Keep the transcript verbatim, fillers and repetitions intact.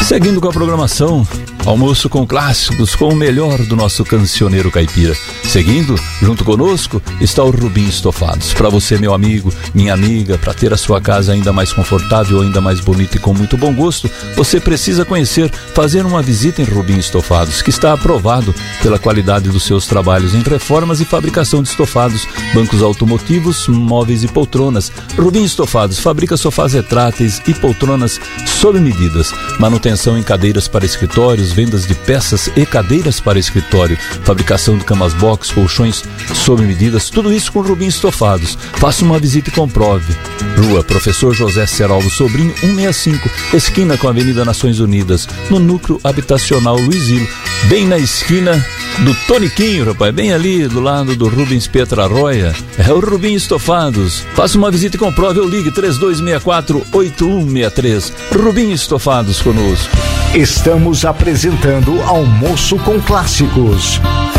Seguindo com a programação, almoço com clássicos, com o melhor do nosso cancioneiro caipira. Seguindo, junto conosco, está o Rubim Estofados. Para você, meu amigo, minha amiga, para ter a sua casa ainda mais confortável, ainda mais bonita e com muito bom gosto, você precisa conhecer, fazer uma visita em Rubim Estofados, que está aprovado pela qualidade dos seus trabalhos em reformas e fabricação de estofados, bancos automotivos, móveis e poltronas. Rubim Estofados fabrica sofás retráteis e poltronas sob medidas, manutenção em cadeiras para escritórios, vendas de peças e cadeiras para escritório, fabricação de camas box, colchões sob medidas, tudo isso com Rubim Estofados. Faça uma visita e comprove. Rua Professor José Seralvo Sobrinho, cento e sessenta e cinco, esquina com a Avenida Nações Unidas, no Núcleo Habitacional Luizilo, bem na esquina do Toniquinho, rapaz, bem ali do lado do Rubens Pietrarroia. É o Rubim Estofados. Faça uma visita e comprove ou ligue três dois seis quatro, oito um seis três. Rubim Estofados conosco. Estamos apresentando Almoço com Clássicos.